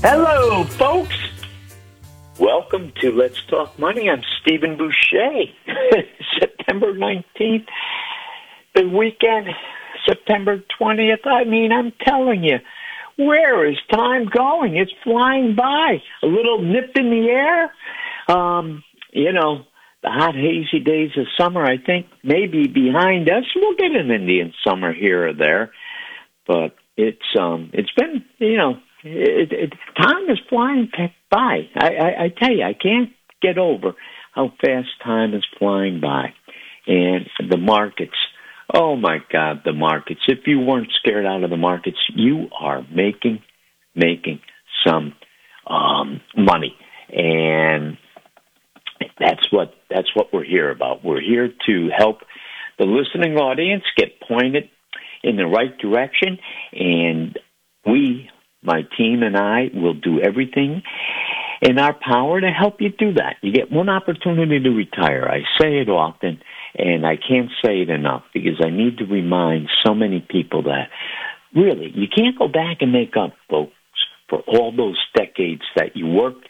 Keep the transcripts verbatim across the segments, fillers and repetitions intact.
Hello, folks. Welcome to Let's Talk Money. I'm Stephen Boucher. September nineteenth, the weekend, September twentieth. I mean, I'm telling you, where is time going? It's flying by. A little nip in the air. Um, you know, the hot, hazy days of summer, I think, may be behind us. We'll get an Indian summer here or there. But it's um, it's been, you know, It, it, time is flying by. I, I, I tell you, I can't get over how fast time is flying by. And the markets, oh my God, the markets. If you weren't scared out of the markets, you are making, making some um, money. And that's what, that's what we're here about. We're here to help the listening audience get pointed in the right direction. And we, my team and I, will do everything in our power to help you do that. You get one opportunity to retire. I say it often, and I can't say it enough because I need to remind so many people that, really, you can't go back and make up, folks, for all those decades that you worked.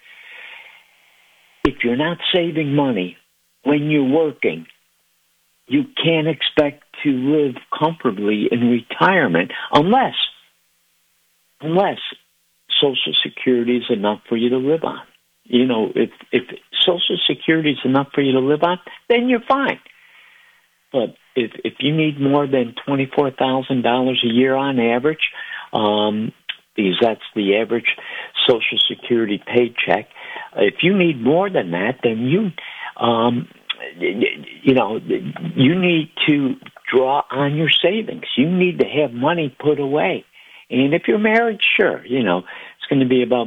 If you're not saving money when you're working, you can't expect to live comfortably in retirement unless Unless Social Security is enough for you to live on. You know, if if Social Security is enough for you to live on, then you're fine. But if if you need more than twenty-four thousand dollars a year on average, um, because that's the average Social Security paycheck, if you need more than that, then you, um, you know, you need to draw on your savings. You need to have money put away. And if you're married, sure, you know, it's going to be about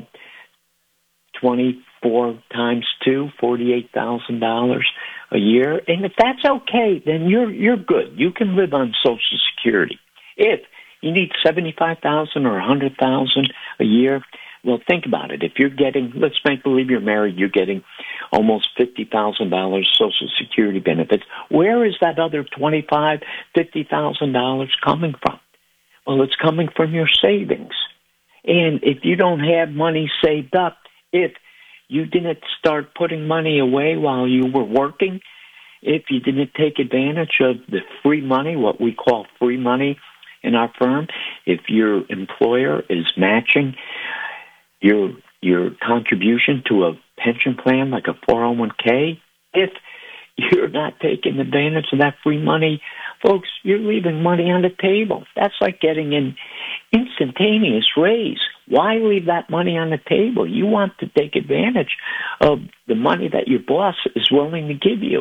twenty-four times two, forty-eight thousand dollars a year. And if that's okay, then you're you're good. You can live on Social Security. If you need seventy-five thousand dollars or one hundred thousand dollars a year, well, think about it. If you're getting, let's make believe you're married, you're getting almost fifty thousand dollars Social Security benefits. Where is that other twenty-five thousand dollars, fifty thousand dollars coming from? Well, it's coming from your savings. And if you don't have money saved up, if you didn't start putting money away while you were working, if you didn't take advantage of the free money, what we call free money in our firm, if your employer is matching your your contribution to a pension plan like a four oh one k, if you're not taking advantage of that free money, folks, you're leaving money on the table. That's like getting an instantaneous raise. Why leave that money on the table? You want to take advantage of the money that your boss is willing to give you.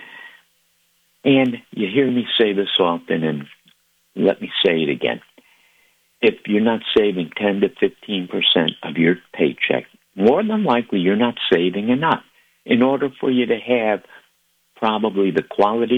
And you hear me say this often, and let me say it again. If you're not saving ten to fifteen percent of your paycheck, more than likely you're not saving enough in order for you to have probably the quality